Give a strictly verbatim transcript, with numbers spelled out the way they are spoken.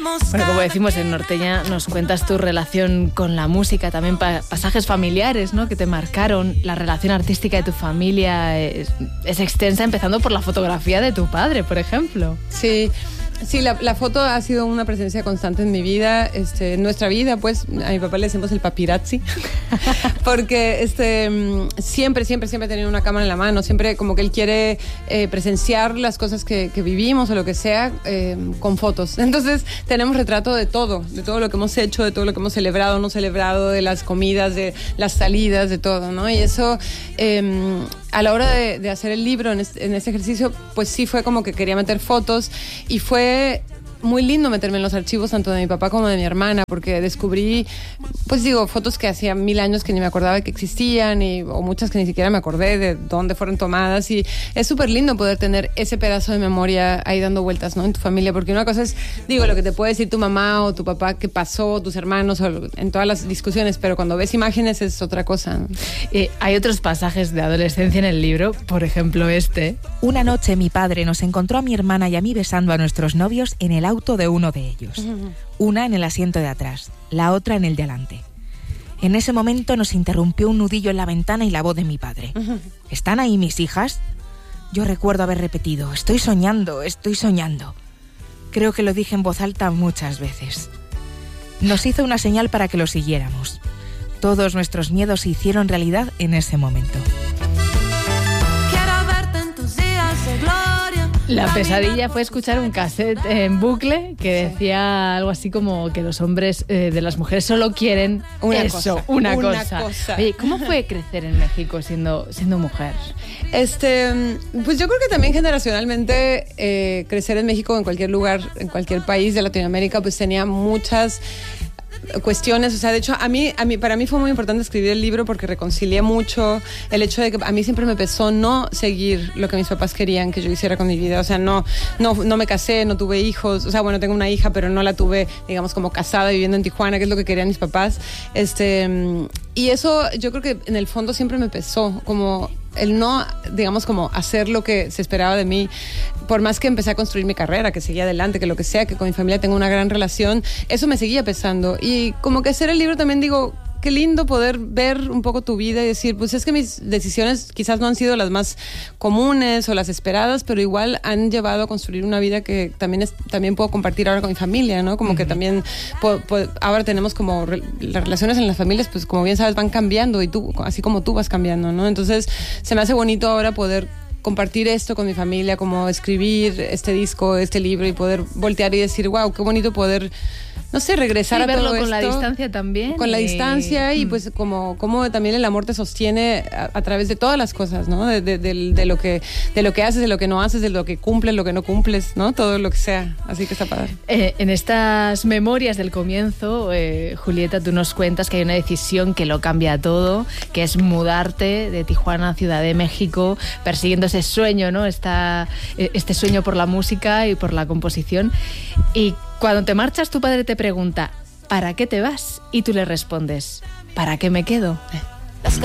Bueno, como decimos en Norteña, nos cuentas tu relación con la música, también pa- pasajes familiares, ¿no?, que te marcaron. La relación artística de tu familia es, es extensa, empezando por la fotografía de tu padre, por ejemplo. Sí. Sí, la, la foto ha sido una presencia constante en mi vida, este, en nuestra vida, pues a mi papá le decimos el paparazzi, porque este, siempre, siempre, siempre ha tenido una cámara en la mano, siempre como que él quiere eh, presenciar las cosas que, que vivimos o lo que sea eh, con fotos. Entonces tenemos retrato de todo, de todo lo que hemos hecho, de todo lo que hemos celebrado, no celebrado, de las comidas, de las salidas, de todo, ¿no? Y eso... Eh, a la hora de, de hacer el libro, en este, en este ejercicio, pues sí fue como que quería meter fotos y fue muy lindo meterme en los archivos tanto de mi papá como de mi hermana, porque descubrí, pues digo, fotos que hacía mil años que ni me acordaba que existían y, o muchas que ni siquiera me acordé de dónde fueron tomadas, y es súper lindo poder tener ese pedazo de memoria ahí dando vueltas, ¿no?, en tu familia, porque una cosa es, digo, lo que te puede decir tu mamá o tu papá que pasó, tus hermanos, o en todas las discusiones, pero cuando ves imágenes es otra cosa, ¿no? Eh, hay otros pasajes de adolescencia en el libro, por ejemplo este. Una noche mi padre nos encontró a mi hermana y a mí besando a nuestros novios en el auto de uno de ellos. Una en el asiento de atrás, la otra en el de adelante. En ese momento nos interrumpió un nudillo en la ventana y la voz de mi padre. ¿Están ahí mis hijas? Yo recuerdo haber repetido, estoy soñando, estoy soñando. Creo que lo dije en voz alta muchas veces. Nos hizo una señal para que lo siguiéramos. Todos nuestros miedos se hicieron realidad en ese momento. La pesadilla fue escuchar un cassette en bucle que decía algo así como que los hombres eh, de las mujeres solo quieren una eso, cosa, una, una cosa. cosa. Oye, ¿cómo fue crecer en México siendo, siendo mujer? Este, pues yo creo que también generacionalmente eh, crecer en México, en cualquier lugar, en cualquier país de Latinoamérica, pues tenía muchas cuestiones, o sea, de hecho a mí, a mí, para mí fue muy importante escribir el libro porque reconcilié mucho el hecho de que a mí siempre me pesó no seguir lo que mis papás querían que yo hiciera con mi vida, o sea, no, no, no me casé, no tuve hijos, o sea, bueno, tengo una hija, pero no la tuve, digamos, como casada viviendo en Tijuana, que es lo que querían mis papás, este, y eso yo creo que en el fondo siempre me pesó, como el no, digamos, como hacer lo que se esperaba de mí, por más que empecé a construir mi carrera, que seguía adelante, que lo que sea, que con mi familia tengo una gran relación, eso me seguía pesando. Y como que hacer el libro también digo, qué lindo poder ver un poco tu vida y decir, pues es que mis decisiones quizás no han sido las más comunes o las esperadas, pero igual han llevado a construir una vida que también es, también puedo compartir ahora con mi familia, ¿no? Como uh-huh. que también po, po, ahora tenemos como re, las relaciones en las familias, pues como bien sabes, van cambiando y tú, así como tú vas cambiando, ¿no? Entonces se me hace bonito ahora poder compartir esto con mi familia, como escribir este disco, este libro y poder voltear y decir, wow, qué bonito poder, no sé, regresar sí, a verlo todo con esto. la distancia también. Con y... la distancia y mm. pues como, como también el amor te sostiene a, a través de todas las cosas, ¿no? De, de, de, de, lo que, de lo que haces, de lo que no haces, de lo que cumples, lo que no cumples, ¿no? Todo lo que sea. Así que está padre. Eh, en estas memorias del comienzo, eh, Julieta, tú nos cuentas que hay una decisión que lo cambia todo, que es mudarte de Tijuana a Ciudad de México, persiguiendo ese sueño, ¿no? Esta, este sueño por la música y por la composición. Y cuando te marchas, tu padre te pregunta, ¿para qué te vas? Y tú le respondes, ¿para qué me quedo?